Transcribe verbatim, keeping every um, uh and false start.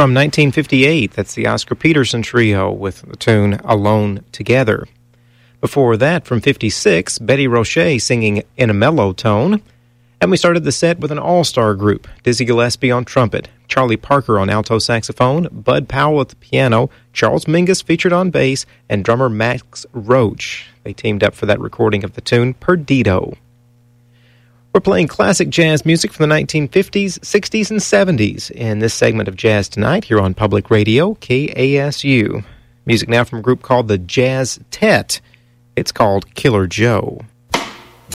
from nineteen fifty-eight. That's the Oscar Peterson Trio with the tune Alone Together. Before that, from fifty-six, Betty Roche singing In a Mellow Tone. And we started the set with an all-star group, Dizzy Gillespie on trumpet, Charlie Parker on alto saxophone, Bud Powell at the piano, Charles Mingus featured on bass, and drummer Max Roach. They teamed up for that recording of the tune Perdido. We're playing classic jazz music from the nineteen fifties, sixties, and seventies in this segment of Jazz Tonight here on Public Radio, K A S U. Music now from a group called the Jazz Tet. It's called Killer Joe.